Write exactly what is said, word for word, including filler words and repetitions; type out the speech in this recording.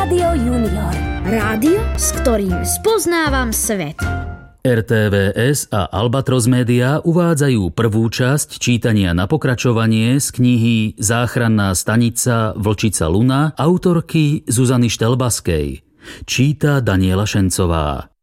Rádio Junior. Rádio, s ktorým spoznávam svet. er té vé es a Albatros Media uvádzajú prvú časť čítania na pokračovanie z knihy Záchranná stanica Vlčica Luna autorky Zuzany Štelbaskej. Číta Daniela Šencová.